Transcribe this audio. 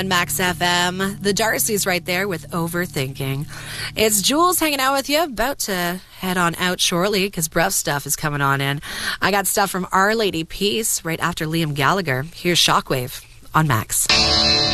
Max FM. The Darcy's right there with Overthinking. It's Jules hanging out with you, about to head on out shortly because Bruv stuff is coming on in. I got stuff from Our Lady Peace right after Liam Gallagher. Here's Shockwave on Max.